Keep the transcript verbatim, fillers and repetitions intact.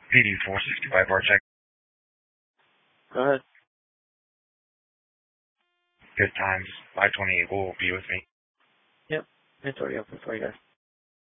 P D four sixty-five, bar check. Go ahead. Good times. five twenty-eight will be with me. Yep. It's already open for you guys.